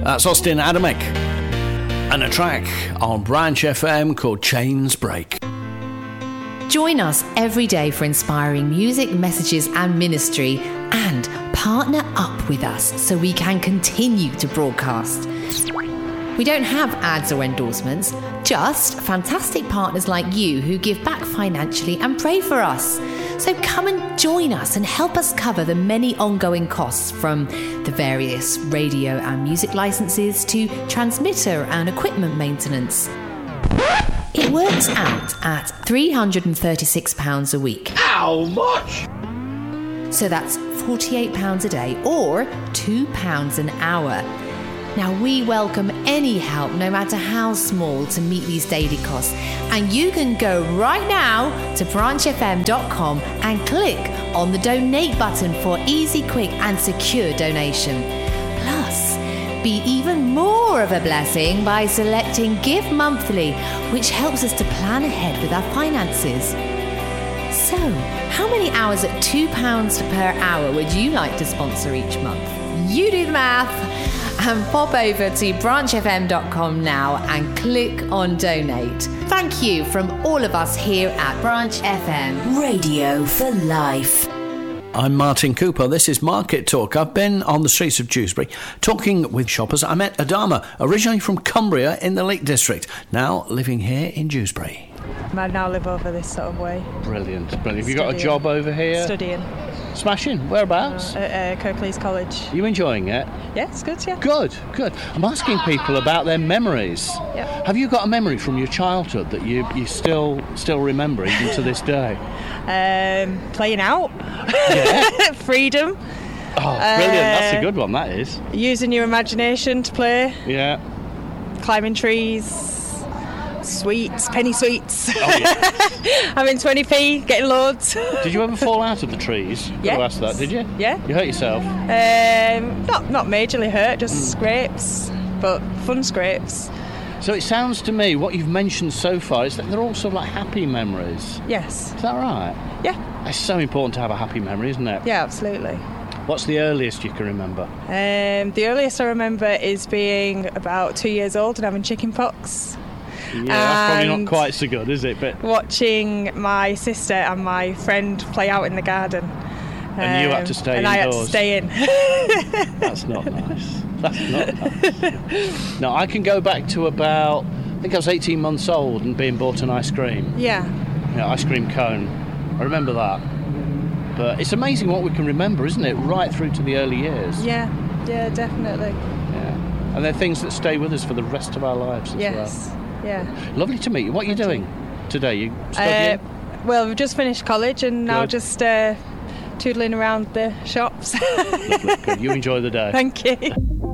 That's Austin Adamek. And a track on Branch FM called Chains Break. Join us every day for inspiring music, messages and ministry, and partner up with us so we can continue to broadcast. We don't have ads or endorsements, just fantastic partners like you who give back financially and pray for us. So come and join us and help us cover the many ongoing costs, from the various radio and music licenses to transmitter and equipment maintenance. It works out at £336 a week. How much? So that's £48 a day or £2 an hour. Now, we welcome any help, no matter how small, to meet these daily costs. And you can go right now to branchfm.com and click on the donate button for easy, quick and secure donation. Plus, be even more of a blessing by selecting Give Monthly, which helps us to plan ahead with our finances. So, how many hours at £2 per hour would you like to sponsor each month? You do the math. And pop over to branchfm.com now and click on donate. Thank you from all of us here at Branch FM. Radio for life. I'm Martin Cooper. This is Market Talk. I've been on the streets of Dewsbury talking with shoppers. I met Adama, originally from Cumbria in the Lake District, now living here in Dewsbury. I now live over this sort of way. Brilliant. Have you got a job over here? Studying. Smashing. Whereabouts? At Kirklees College. Are you enjoying it? Yeah, it's good, yeah. Good. I'm asking people about their memories. Yep. Have you got a memory from your childhood that you still remember even to this day? Playing out. Yeah. Freedom. Oh, brilliant. That's a good one, that is. Using your imagination to play. Yeah. Climbing trees. Sweets, penny sweets. Oh, yeah. Having 20p, getting loads. Did you ever fall out of the trees? Yes. Could have asked that, did you? Yeah. You hurt yourself? Not majorly hurt, just scrapes, but fun scrapes. So it sounds to me, what you've mentioned so far, is that they're all sort of like happy memories. Yes. Is that right? Yeah. It's so important to have a happy memory, isn't it? Yeah, absolutely. What's the earliest you can remember? The earliest I remember is being about 2 years old and having chicken pox. Yeah, that's probably not quite so good, is it? But watching my sister and my friend play out in the garden. And you had to stay indoors. And I had to stay in. That's not nice. That's not nice. No, I can go back to about, I think I was 18 months old and being bought an ice cream. Yeah. Ice cream cone. I remember that. But it's amazing what we can remember, isn't it? Right through to the early years. Yeah, definitely. Yeah. And they're things that stay with us for the rest of our lives as well. Yeah. Lovely to meet you. What are you doing today? You studying? Well, we've just finished college and now just toodling around the shops. Lovely. Good. You enjoy the day. Thank you.